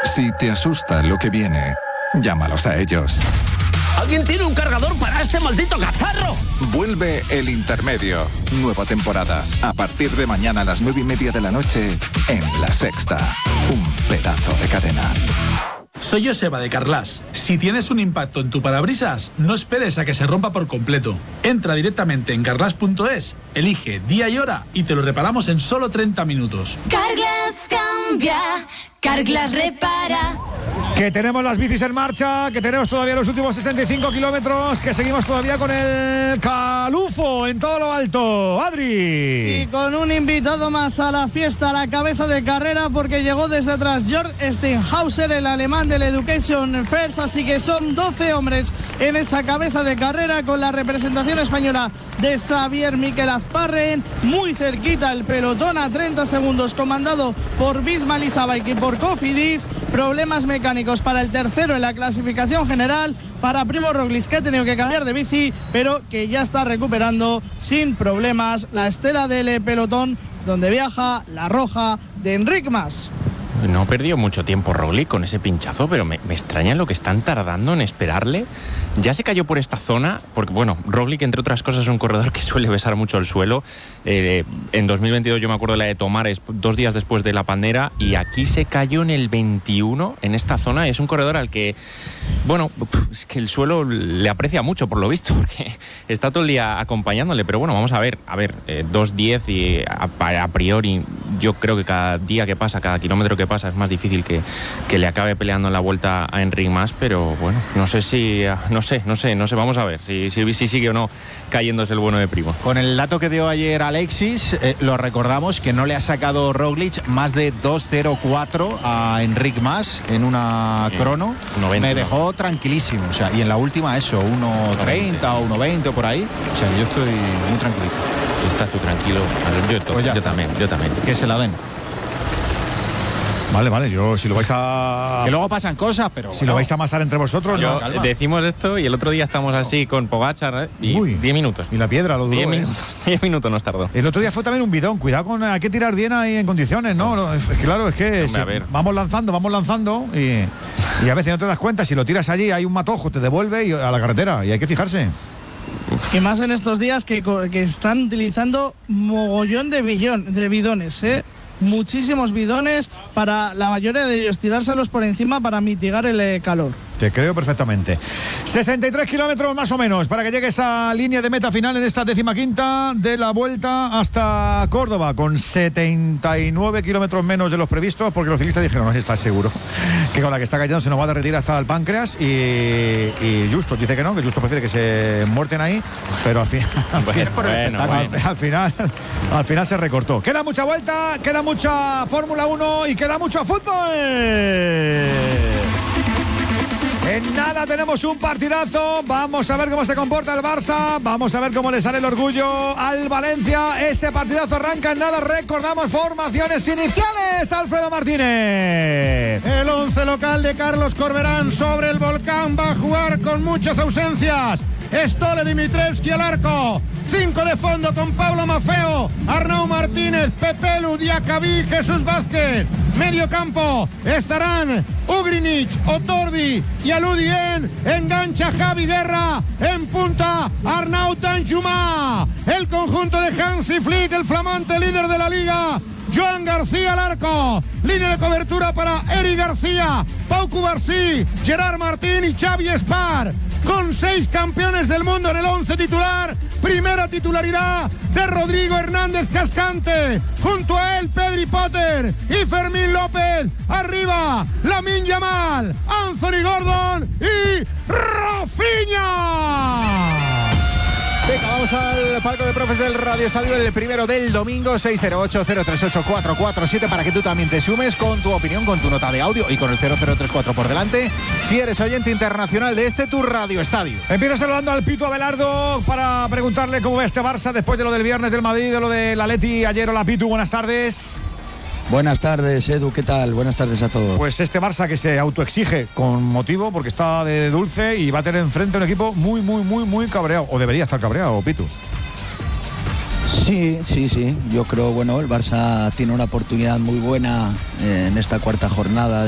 Si te asusta lo que viene, llámalos a ellos. ¿Alguien tiene un cargador para este maldito cacharro? Vuelve El Intermedio. Nueva temporada. A partir de mañana a las 9:30 de la noche en La Sexta. Un pedazo de cadena. Soy Joseba de Carglass. Si tienes un impacto en tu parabrisas, no esperes a que se rompa por completo. Entra directamente en carglass.es, elige día y hora y te lo reparamos en solo 30 minutos. Carglass cambia, Carglass repara. Que tenemos las bicis en marcha, que tenemos todavía los últimos 65 kilómetros, que seguimos todavía con el Calufo en todo lo alto. Adri. Y con un invitado más a la fiesta, a la cabeza de carrera, porque llegó desde atrás Georg Steinhauser, el alemán del Education First, así que son 12 hombres en esa cabeza de carrera con la representación española de Xavier Miquel Azparren, muy cerquita el pelotón a 30 segundos, comandado por Bisma Lisabay y por Cofidis. Problemas mecánicos para el tercero en la clasificación general, para Primo Roglic, que ha tenido que cambiar de bici, pero que ya está recuperando sin problemas la estela del pelotón, donde viaja la roja de Enric Mas. No perdió mucho tiempo Roglic con ese pinchazo, pero me extraña lo que están tardando en esperarle. Ya se cayó por esta zona, porque bueno, Roglic, entre otras cosas, es un corredor que suele besar mucho el suelo. En 2022 yo me acuerdo de la de Tomares, 2 días después de la Pandera, y aquí se cayó en el 21, en esta zona. Es un corredor al que, bueno, es que el suelo le aprecia mucho, por lo visto, porque está todo el día acompañándole. Pero bueno, vamos a ver, 2:10 y a priori yo creo que cada día que pasa, cada kilómetro que pasa es más difícil que le acabe peleando en la vuelta a Enric Mas, pero bueno, no sé, vamos a ver si sigue o no cayéndose el bueno de Primo. Con el dato que dio ayer Alexis, lo recordamos que no le ha sacado Roglic más de 2:04 a Enric Mas en una crono. 1:20, me dejó tranquilísimo, o sea, y en la última eso, 1:30 o 1:20 por ahí, o sea, yo estoy muy tranquilito. Estás tú tranquilo, yo también. Que se la den. Vale, yo si lo vais a... Que luego pasan cosas, pero... Si lo vais a amasar entre vosotros, no. Decimos esto y el otro día estamos así con Pogačar y 10 minutos. Y la piedra lo duró. 10 minutos nos tardó. El otro día fue también un bidón. Cuidado con... Hay que tirar bien ahí en condiciones, ¿no? Es que claro, es que vamos lanzando y a veces no te das cuenta. Si lo tiras allí, hay un matojo, te devuelve a la carretera y hay que fijarse. Y más en estos días que están utilizando mogollón de bidones, muchísimos bidones, para la mayoría de ellos tirárselos por encima para mitigar el calor. Te creo perfectamente. 63 kilómetros más o menos para que llegue esa línea de meta final en esta 15ª de la Vuelta hasta Córdoba, con 79 kilómetros menos de los previstos, porque los ciclistas dijeron, no sé si estás seguro que con la que está cayendo se nos va a derretir hasta el páncreas, y Justo dice que no, que Justo prefiere que se muerten ahí, pero al final se recortó. Queda mucha vuelta, queda mucha Fórmula 1 y queda mucho fútbol. En nada tenemos un partidazo. Vamos a ver cómo se comporta el Barça. Vamos a ver cómo le sale el orgullo al Valencia. Ese partidazo arranca en nada. Recordamos formaciones iniciales. Alfredo Martínez. El 11 local de Carlos Corberán sobre el Volcán va a jugar con muchas ausencias. Stole Dimitrevski al arco. 5 de fondo con Pablo Maffeo, Arnau Martínez, Pepelu, Diacabí, Jesús Vázquez. Medio campo estarán Ugrinic, Otordi y Aludien. Engancha Javi Guerra. En punta Arnaud Danjuma. El conjunto de Hansi Flick, el flamante líder de la liga. Joan García al arco. Línea de cobertura para Eric García, Pau Cubarsí, Gerard Martín y Xavi Espar. Con 6 campeones del mundo en el 11 titular. Primera titularidad de Rodrigo Hernández Cascante. Junto a él Pedri Potter y Fermín López. Arriba Lamine Yamal, Anthony Gordon y Rafinha. Venga, vamos al palco de profes del Radio Estadio, el primero del domingo, 608-038-447, para que tú también te sumes con tu opinión, con tu nota de audio y con el 0034 por delante, si eres oyente internacional de tu Radio Estadio. Empiezo saludando al Pitu Abelardo para preguntarle cómo ve este Barça después de lo del viernes del Madrid, de lo del Atleti ayer. Hola Pitu, buenas tardes. Buenas tardes, Edu, ¿qué tal? Buenas tardes a todos. Pues este Barça que se autoexige con motivo, porque está de dulce y va a tener enfrente un equipo muy cabreado, o debería estar cabreado, Pitu. Sí. Yo creo, el Barça tiene una oportunidad muy buena en esta cuarta jornada